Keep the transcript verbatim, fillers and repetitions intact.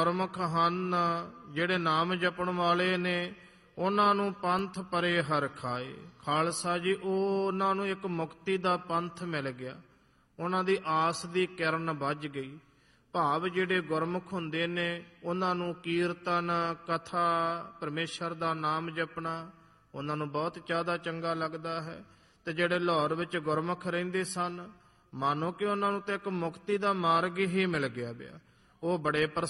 ਗੁਰਮੁਖ ਹਨ ਜਿਹੜੇ ਨਾਮ ਜਪਣ ਵਾਲੇ ਨੇ, ਉਹਨਾਂ ਨੂੰ ਪੰਥ ਪਰੇ ਹਰ ਖਾਏ। ਖਾਲਸਾ ਜੀ, ਉਹ ਉਹਨਾਂ ਨੂੰ ਇੱਕ ਮੁਕਤੀ ਦਾ ਪੰਥ ਮਿਲ ਗਿਆ, ਉਹਨਾਂ ਦੀ ਆਸ ਦੀ ਕਿਰਨ ਬੱਝ ਗਈ। ਭਾਵ ਜਿਹੜੇ ਗੁਰਮੁਖ ਹੁੰਦੇ ਨੇ ਉਹਨਾਂ ਨੂੰ ਕੀਰਤਨ, ਕਥਾ, ਪਰਮੇਸ਼ਰ ਦਾ ਨਾਮ ਜਪਣਾ ਉਹਨਾਂ ਨੂੰ ਬਹੁਤ ਜ਼ਿਆਦਾ ਚੰਗਾ ਲੱਗਦਾ ਹੈ। ਤੇ ਜਿਹੜੇ ਲਾਹੌਰ ਵਿੱਚ ਗੁਰਮੁਖ ਰਹਿੰਦੇ ਸਨ, ਮਾਨੋ ਕਿ ਉਹਨਾਂ ਨੂੰ ਤਾਂ ਇੱਕ ਮੁਕਤੀ ਦਾ ਮਾਰਗ ਹੀ ਮਿਲ ਗਿਆ ਪਿਆ। ਉਹ ਬੜੇ